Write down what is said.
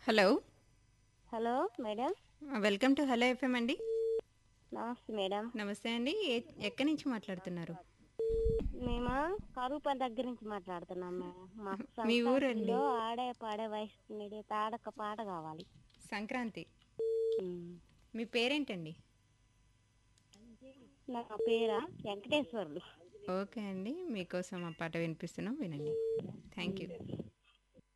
Hello. Hello madam. Welcome to hello FM అండి. నమస్తే madam. నమస్తే అండి. ఎక్కడి నుంచి మాట్లాడుతున్నారు? మేము కరూపని దగ్గర నుంచి మాట్లాడుతున్నాం మేడం. మాకు మీ ఊరండి? సంక్రాంతిలో ఆడే పాడే వయసు తాడక పాట కావాలి. సంక్రాంతి. ఉమ్. మీ పేరేంటండి? నా పేరా వెంకటేశ్వర్లు. ఓకే అండి, మీకోసం ఆ పాట వినిపిస్తున్నాం, వినండి. Thank you.